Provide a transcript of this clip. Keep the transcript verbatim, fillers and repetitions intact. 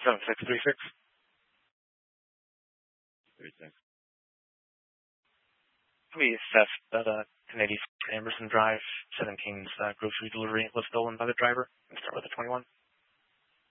seven six three six. three six. We assessed that uh, ten eighty Anderson Drive, Seven Kings uh, grocery delivery was stolen by the driver. Let's start with the twenty-one.